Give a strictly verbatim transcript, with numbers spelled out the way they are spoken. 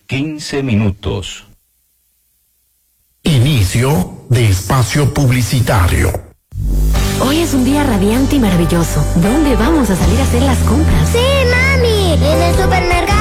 quince minutos. Inicio de espacio publicitario. Hoy es un día radiante y maravilloso. ¿Dónde vamos a salir a hacer las compras? Sí, mami, en el supermercado